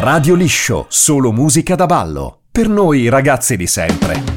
Radio Liscio, solo musica da ballo. Per noi ragazzi di sempre.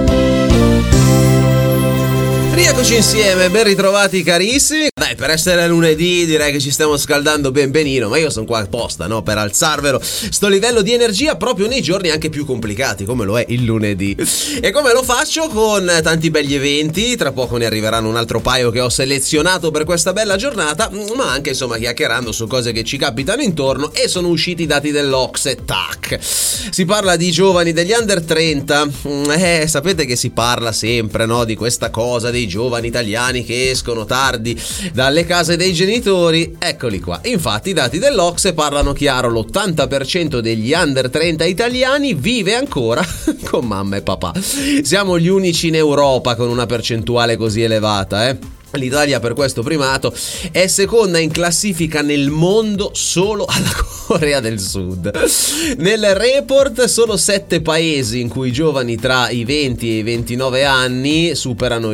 Rieccoci insieme, ben ritrovati carissimi. Dai, per essere lunedì direi che ci stiamo scaldando ben benino, ma io sono qua apposta, no? Per alzarvelo sto livello di energia proprio nei giorni anche più complicati, come lo è il lunedì. E come lo faccio? Con tanti begli eventi, tra poco ne arriveranno un altro paio che ho selezionato per questa bella giornata, ma anche insomma chiacchierando su cose che ci capitano intorno. E sono usciti i dati dell'Ocse, tac. Si parla di giovani degli under 30, sapete che si parla sempre, no? Di questa cosa dei giovani italiani che escono tardi dalle case dei genitori. Eccoli qua. Infatti i dati dell'Ocse parlano chiaro: l'80% degli under 30 italiani vive ancora con mamma e papà. Siamo gli unici in Europa con una percentuale così elevata, L'Italia per questo primato è seconda in classifica nel mondo solo alla Corea del Sud. Nel report solo 7 paesi in cui i giovani tra i 20 e i 29 anni superano il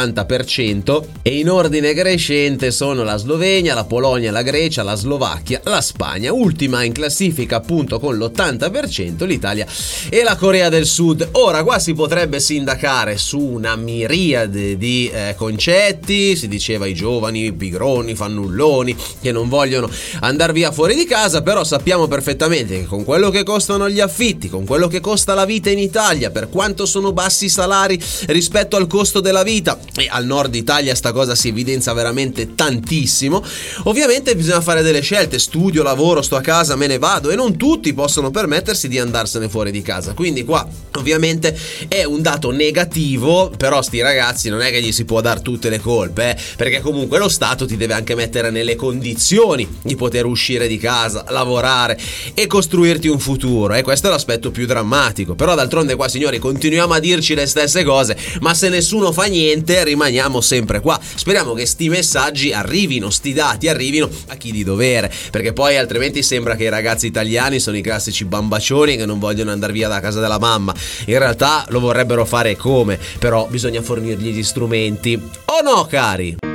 70%, e in ordine crescente sono la Slovenia, la Polonia, la Grecia, la Slovacchia, la Spagna. Ultima in classifica appunto con l'80% l'Italia e la Corea del Sud. Ora qua si potrebbe sindacare su una miriade di concetti. Si diceva i giovani pigroni, fannulloni, che non vogliono andare via fuori di casa, però sappiamo perfettamente che con quello che costano gli affitti, con quello che costa la vita in Italia, per quanto sono bassi i salari rispetto al costo della vita, e al nord Italia sta cosa si evidenzia veramente tantissimo, ovviamente bisogna fare delle scelte. Studio, lavoro, sto a casa, me ne vado, e non tutti possono permettersi di andarsene fuori di casa. Quindi qua ovviamente è un dato negativo, però sti ragazzi non è che gli si può dar tutte le colpe, perché comunque lo Stato ti deve anche mettere nelle condizioni di poter uscire di casa, lavorare e costruirti un futuro, e questo è l'aspetto più drammatico. Però d'altronde qua, signori, continuiamo a dirci le stesse cose, ma se nessuno fa niente rimaniamo sempre qua. Speriamo che sti messaggi arrivino, sti dati arrivino a chi di dovere, perché poi altrimenti sembra che i ragazzi italiani sono i classici bambaccioni che non vogliono andare via da casa della mamma. In realtà lo vorrebbero fare come, però bisogna fornirgli gli strumenti, o no, cari?